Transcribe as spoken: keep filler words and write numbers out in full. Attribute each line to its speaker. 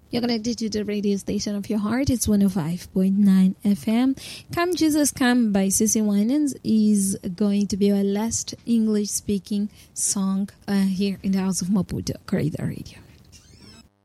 Speaker 1: You're connected to the radio station of your heart. It's one oh five point nine F M. Come Jesus Come by Cissy Winans is going to be our last English-speaking song uh, here in the House of Maputo, Corridor Radio.